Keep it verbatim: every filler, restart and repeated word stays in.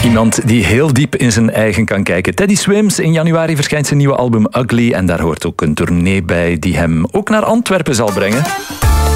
Iemand die heel diep in zijn eigen kan kijken. Teddy Swims, in januari verschijnt zijn nieuwe album Ugly en daar hoort ook een tournee bij die hem ook naar Antwerpen zal brengen.